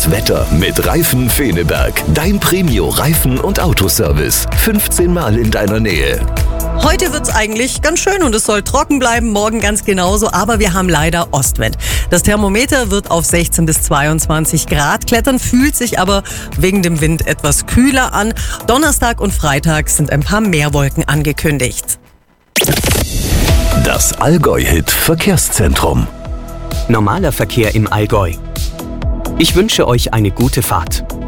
Das Wetter mit Reifen Feneberg. Dein Premio Reifen- und Autoservice. 15 Mal in deiner Nähe. Heute wird's eigentlich ganz schön und es soll trocken bleiben, morgen ganz genauso, aber wir haben leider Ostwind. Das Thermometer wird auf 16 bis 22 Grad klettern, fühlt sich aber wegen dem Wind etwas kühler an. Donnerstag und Freitag sind ein paar Meerwolken angekündigt. Das Allgäu-Hit Verkehrszentrum. Normaler Verkehr im Allgäu. Ich wünsche euch eine gute Fahrt.